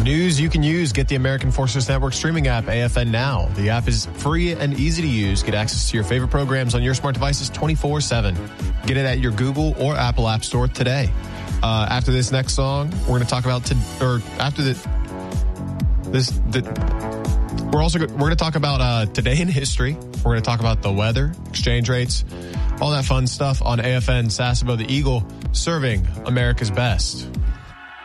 News you can use. Get the American Forces Network streaming app, AFN Now. The app is free and easy to use. Get access to your favorite programs on your smart devices 24/7. Get it at your Google or Apple App Store today. After this next song, we're going to talk about we're going to talk about today in history. We're going to talk about the weather, exchange rates, all that fun stuff on AFN Sasebo, the Eagle, serving America's best.